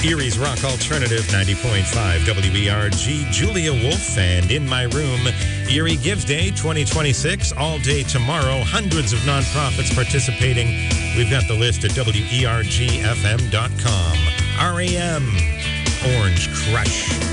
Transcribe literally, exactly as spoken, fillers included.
Erie's Rock Alternative, ninety point five W E R G, Julia Wolf, and In My Room. Erie Gives Day twenty twenty-six, all day tomorrow. Hundreds of nonprofits participating. We've got the list at W E R G F M dot com. R E M, Orange Crush.